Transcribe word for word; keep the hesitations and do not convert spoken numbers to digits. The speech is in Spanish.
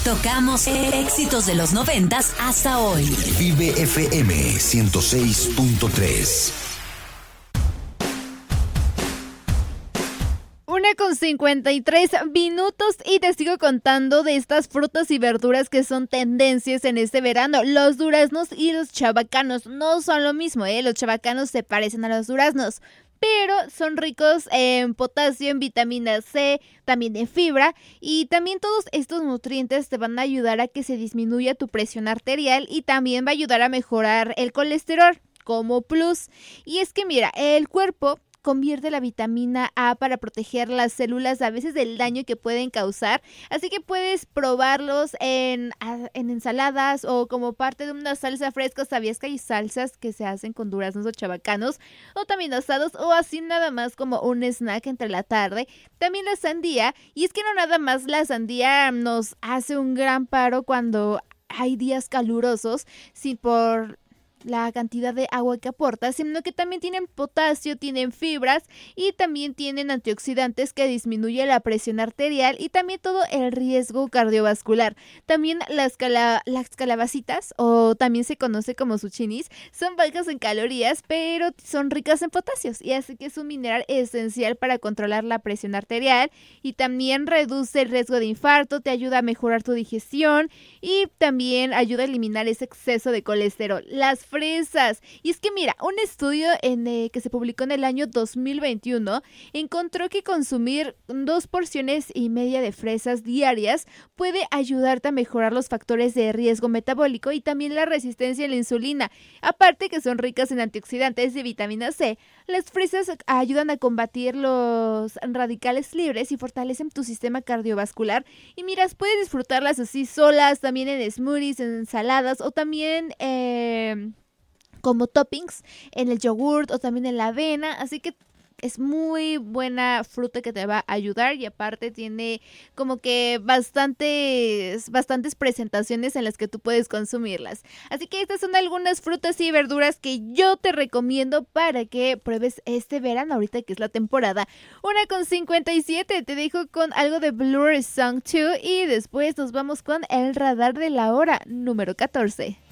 Tocamos éxitos de los noventas hasta hoy. Vive F M ciento seis punto tres. Una con cincuenta y tres minutos y te sigo contando de estas frutas y verduras que son tendencias en este verano. Los duraznos y los chabacanos no son lo mismo, ¿eh? Los chabacanos se parecen a los duraznos, pero son ricos en potasio, en vitamina C, también en fibra, y también todos estos nutrientes te van a ayudar a que se disminuya tu presión arterial y también va a ayudar a mejorar el colesterol como plus. Y es que mira, el cuerpo convierte la vitamina A para proteger las células a veces del daño que pueden causar, así que puedes probarlos en, en ensaladas o como parte de una salsa fresca. ¿Sabías que hay salsas que se hacen con duraznos o chabacanos o también asados o así nada más como un snack entre la tarde? También la sandía, y es que no nada más la sandía nos hace un gran paro cuando hay días calurosos, sí, por la cantidad de agua que aporta, sino que también tienen potasio, tienen fibras y también tienen antioxidantes que disminuyen la presión arterial y también todo el riesgo cardiovascular. También las, cala- las calabacitas, o también se conoce como zucchinis, son bajas en calorías, pero son ricas en potasios, y así que es un mineral esencial para controlar la presión arterial y también reduce el riesgo de infarto, te ayuda a mejorar tu digestión y también ayuda a eliminar ese exceso de colesterol. Las fresas. Y es que mira, un estudio en, eh, que se publicó en el año dos mil veintiuno encontró que consumir dos porciones y media de fresas diarias puede ayudarte a mejorar los factores de riesgo metabólico y también la resistencia a la insulina. Aparte que son ricas en antioxidantes y vitamina C, las fresas ayudan a combatir los radicales libres y fortalecen tu sistema cardiovascular. Y miras, puedes disfrutarlas así solas, también en smoothies, en ensaladas o también eh, como toppings en el yogurt o también en la avena, así que es muy buena fruta que te va a ayudar y aparte tiene como que bastantes, bastantes presentaciones en las que tú puedes consumirlas. Así que estas son algunas frutas y verduras que yo te recomiendo para que pruebes este verano, ahorita que es la temporada. Una con cincuenta y siete, te dejo con algo de Blur Song dos y después nos vamos con el radar de la hora número catorce.